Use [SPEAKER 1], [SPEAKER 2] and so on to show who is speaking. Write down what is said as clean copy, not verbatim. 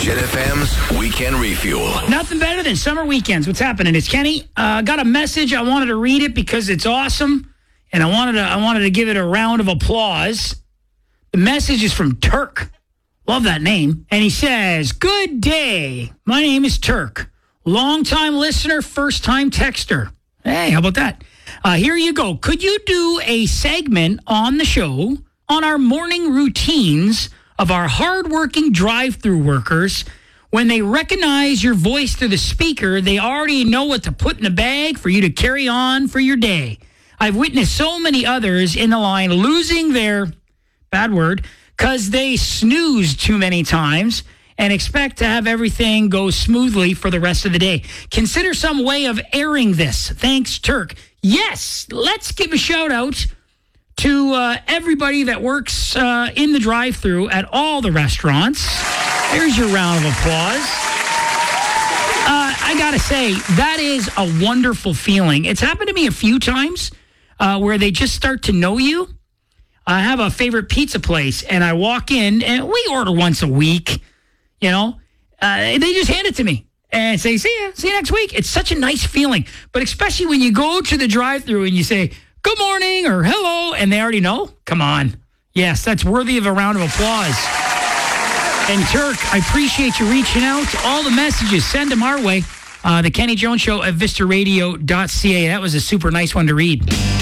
[SPEAKER 1] Jet FM's Weekend Refuel.
[SPEAKER 2] Nothing better than summer weekends. What's happening? It's Kenny. Got a message. I wanted to read it because it's awesome, and I wanted to give it a round of applause. The message is from Turk. Love that name. And he says, "Good day. My name is Turk. Long-time listener, first-time texter." Hey, how about that? Here you go. Could you do a segment on the show on our morning routines of our hardworking drive-through workers? When they recognize your voice through the speaker, they already know what to put in the bag for you to carry on for your day. I've witnessed so many others in the line losing their, bad word, because they snoozed too many times and expect to have everything go smoothly for the rest of the day. Consider some way of airing this. Thanks, Turk. Yes, let's give a shout out to everybody that works in the drive-thru at all the restaurants. There's your round of applause. I got to say, that is a wonderful feeling. It's happened to me a few times where they just start to know you. I have a favorite pizza place, and I walk in, and we order once a week, you know. They just hand it to me and say, see you next week. It's such a nice feeling. But especially when you go to the drive-thru and you say, good morning or hello, and they already know. Come on. Yes, that's worthy of a round of applause. And Turk, I appreciate you reaching out. All the messages, send them our way. The Kenny Jones Show at vistaradio.ca. That was a super nice one to read.